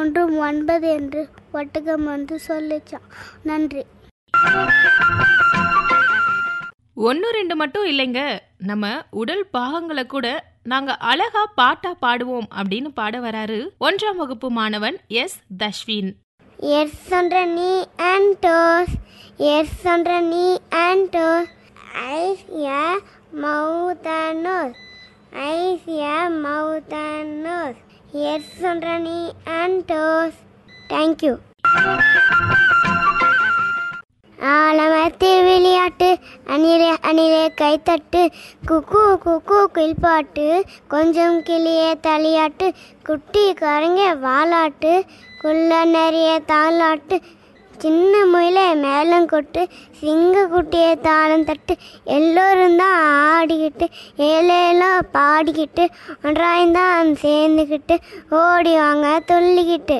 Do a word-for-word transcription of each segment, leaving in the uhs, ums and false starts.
ஒன்றும் ஒன்பது என்று ஒட்டகம் வந்து சொல்லிச்சான். நன்றி. ஒன்று ரெண்டு மட்டும் இல்லைங்க, நம்ம உடல் பாகங்களை கூட நாங்க அழகா பாட்டா பாடுவோம் அப்படின்னு பாட வராரு ஒன்றாம் வகுப்பு மாணவன் எஸ் தஷ்வின். எஸ் சொன்ற நீ ஆண்டோஸ், எஸ் சொன்ற நீ ஆண்டோஸ், ஐஸ் யா மவுதானோஸ், ஐஸ் யா மவுதானோஸ், எஸ் சொன்ற நீ ஆண்டோஸ். தேங்க்யூ. ஆலமரத்தில் விளையாட்டு, அணிலே அணிலே கைத்தட்டு, குக்கு குக்கு கில்பாட்டு, கொஞ்சம் கிளியே தலையாட்டு, குட்டி கரங்க வாலாட்டு, குள்ள நிறைய தாளாட்டு, சின்ன முயல மேளம் கொட்டு, சிங்க குட்டியை தாளம் தட்டு, எல்லோரும் தான் ஆடிக்கிட்டு ஏழெல்லாம் பாடிக்கிட்டு ஒன்றாய்ந்தான் சேர்ந்துக்கிட்டு ஓடி வாங்க துள்ளிக்கிட்டு.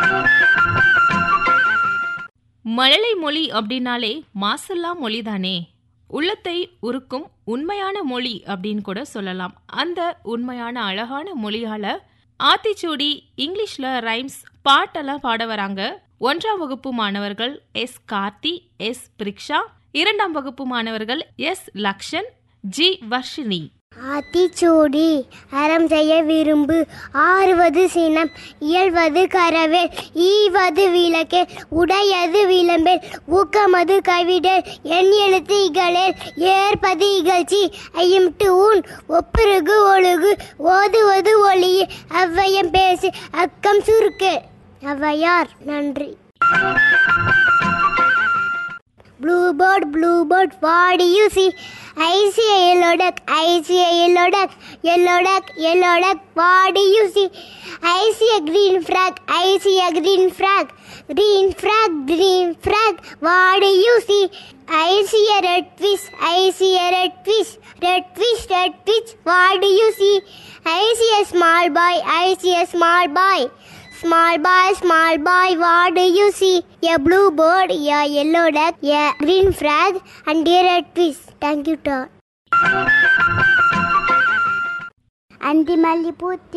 மழலை மொழி அப்படின்னாலே மாசல்லா மொழி தானே, உள்ளத்தை உருக்கும் உண்மையான மொழி அப்படின்னு கூட சொல்லலாம். அந்த உண்மையான அழகான மொழியால ஆத்திச்சூடி இங்கிலீஷ்ல ரைம்ஸ் பாட்டெல்லாம் பாட வராங்க ஒன்றாம் வகுப்பு மாணவர்கள் எஸ் கார்த்தி, எஸ் பிரிக்ஷா. இரண்டாம் வகுப்பு மாணவர்கள் எஸ் லக்ஷன், ஜி வர்ஷினி. ஆத்திச்சூடி அறம் செய்ய விரும்பு, ஆறுவது சினம், இயல்வது கரவேல், ஈவது விளக்கேல், உடையது விளம்பேல், ஊக்கமது கைவிடேல், என் எழுத்து இகழேல், ஏற்பது இகழ்ச்சி, ஐயம்ட்டு ஊன், ஒப்புருகு ஒழுகு, ஓதுவது ஒளியே, அவ்வையம் பேசு, அக்கம் சுருக்கு. அவ்வையார். நன்றி. Bluebird, bluebird, what do you see? I see a yellow duck, I see a yellow duck, yellow duck, yellow duck, what do you see? I see a green frog, I see a green frog, green frog, green frog, what do you see? I see a red fish, I see a red fish, red fish, red fish, what do you see? I see a small boy, I see a small boy, small boy, small boy, what do you see? A blue bird, a yellow duck, a green frog, and a red fish. Thank you, Todd. And the Malibu.